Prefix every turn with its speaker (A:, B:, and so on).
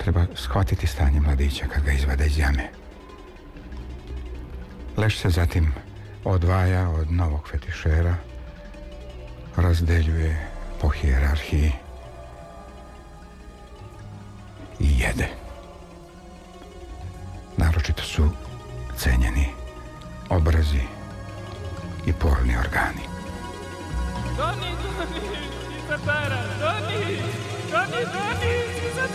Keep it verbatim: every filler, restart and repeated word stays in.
A: treba shvatiti stanje mladića kad ga izvade iz jame. Leš se zatim odvaja od novog fetišera, razdeljuje po hijerarhiji i jede. Naročito su cenjeni obrazi i polni organi.
B: Doni, Doni, si se pera, Doni, Doni, Doni, si se